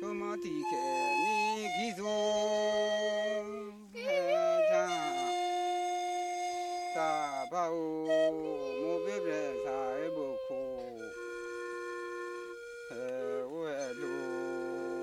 托马蒂克尼基祖家大巴乌木贝贝萨埃布